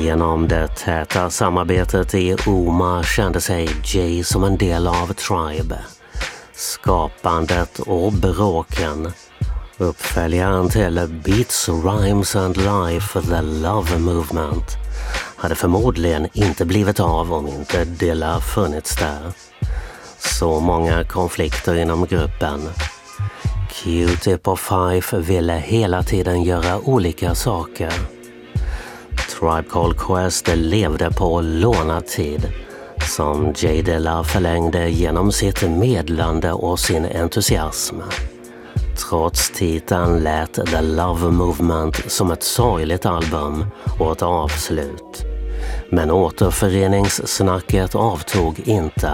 Genom det täta samarbetet i OMA kände sig Jay som en del av Tribe. Skapandet och bråken. Uppföljaren till Beats, Rhymes and Life, The Love Movement, hade förmodligen inte blivit av om inte Dilla funnits där. Så många konflikter inom gruppen. Q-Tip och Fife ville hela tiden göra olika saker. Tribe Called Quest levde på lånad tid, som J Dilla förlängde genom sitt medlande och sin entusiasm. Trots titeln lät The Love Movement som ett sorgligt album och ett avslut. Men återföreningssnacket avtog inte.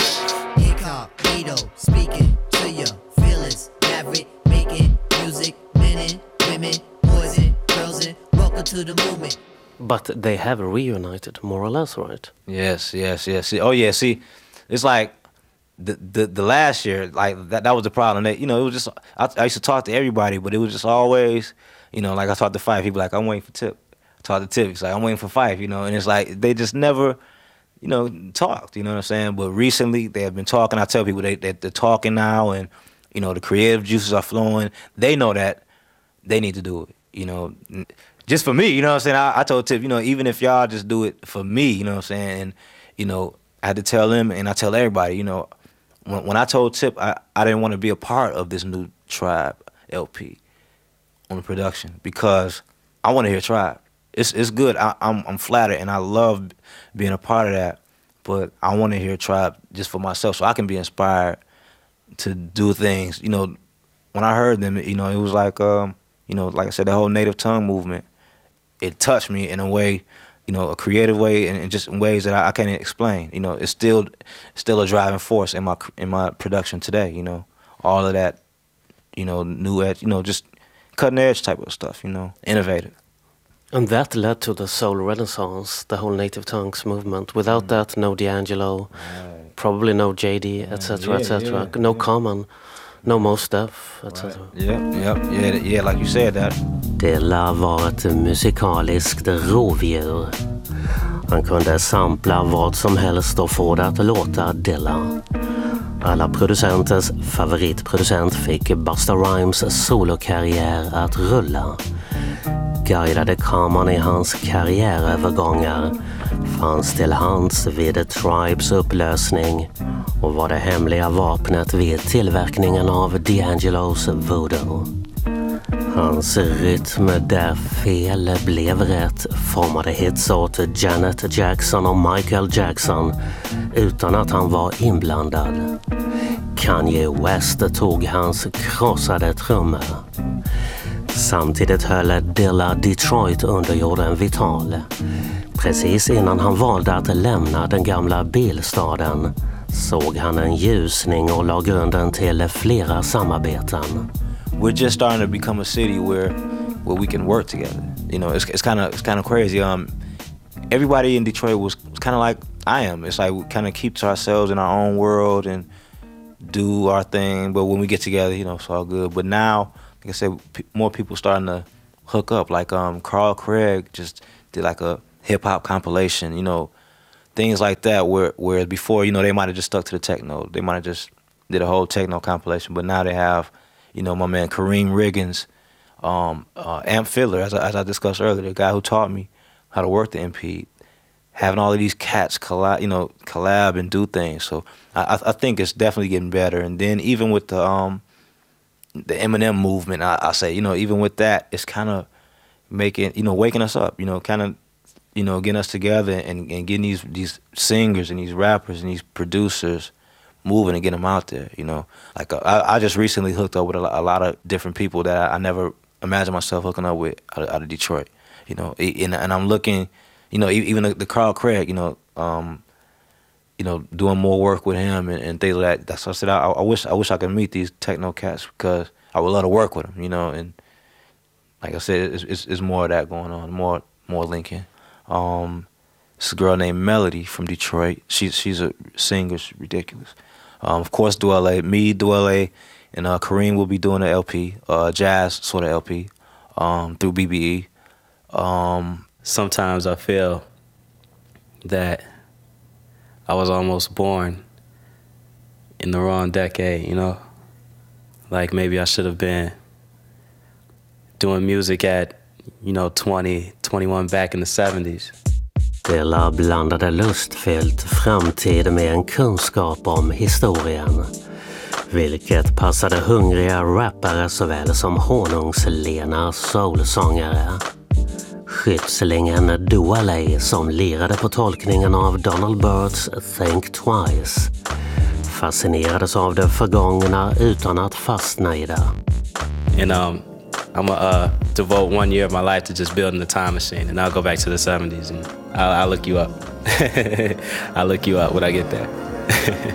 But they have reunited more or less, right? Yes. Oh yeah, see, it's like the last year, like that was the problem. That, it was just I used to talk to everybody, but it was just always, like I talked to Fife, he'd be like, I'm waiting for Tip. I talked to Tip, he's like, I'm waiting for Fife, and it's like they just never, talked, you know what I'm saying? But recently they have been talking. I tell people they're talking now, and the creative juices are flowing. They know that they need to do it, just for me, you know what I'm saying? I told Tip, even if y'all just do it for me, you know what I'm saying? And, I had to tell him, and I tell everybody, when I told Tip I didn't want to be a part of this new Tribe LP on the production because I want to hear Tribe. It's good. I'm flattered, and I love being a part of that, but I want to hear Tribe just for myself so I can be inspired to do things. When I heard them, it was like, like I said, the whole native tongue movement, it touched me in a way, a creative way, and just in ways that I can't explain. It's still a driving force in my production today. All of that, new edge, just cutting edge type of stuff. Innovative. And that led to the soul renaissance, the whole native tongues movement. Without that, no D'Angelo, probably no JD, etc., etc. No Common, no Mos Def, etc. Yeah, like you said that. Dilla var ett musikaliskt rovdjur. Han kunde sampla vad som helst och få det att låta Dilla. Alla producenters favoritproducent fick Busta Rhymes solokarriär att rulla. Guidade kameran i hans karriärövergångar, fanns till hands vid Tribes upplösning och var det hemliga vapnet vid tillverkningen av D'Angelos Voodoo. Hans rytm där fel blev rätt formade hits åt Janet Jackson och Michael Jackson utan att han var inblandad. Kanye West tog hans krossade trummor. Samtidigt höll Dilla Detroit under jorden vital. Precis innan han valde att lämna den gamla bilstaden såg han en ljusning och la grunden till flera samarbeten. We're just starting to become a city where we can work together. It's kind of crazy. Everybody in Detroit was kind of like I am. It's like we kind of keep to ourselves in our own world and do our thing. But when we get together, it's all good. But now, like I said, more people starting to hook up. Like Carl Craig just did like a hip hop compilation. Things like that. Where before, they might have just stuck to the techno. They might have just did a whole techno compilation. But now they have, my man Kareem Riggins, Amp Fiddler, as I discussed earlier, the guy who taught me how to work the MP, having all of these cats collab and do things. So I think it's definitely getting better. And then even with the Eminem movement, I say, even with that, it's kind of making, waking us up, kind of, getting us together and getting these singers and these rappers and these producers moving and get them out there, Like I just recently hooked up with a lot of different people that I never imagined myself hooking up with out of Detroit, and I'm looking, even the Carl Craig, doing more work with him and things like that. That's what I said. I wish I could meet these techno cats because I would love to work with them, and like I said, it's more of that going on, more linking. This girl named Melody from Detroit. She's a singer, she's ridiculous. Of course, Dwelle, and Kareem will be doing an LP, jazz sort of LP, through BBE. sometimes I feel that I was almost born in the wrong decade, you know? Like maybe I should have been doing music at, 20, 21 back in the 70s. Dilla blandade lustfyllt framtid med en kunskap om historien, vilket passade hungriga rappare såväl som honungslena soulsångare. Skyddslingen Dua Lay som lirade på tolkningen av Donald Byrds Think Twice fascinerades av det förgångna utan att fastna i det. And I'm gonna devote 1 year of my life to just building a time machine, and I'll go back to the 70s and I'll look you up. I'll look you up when I get there.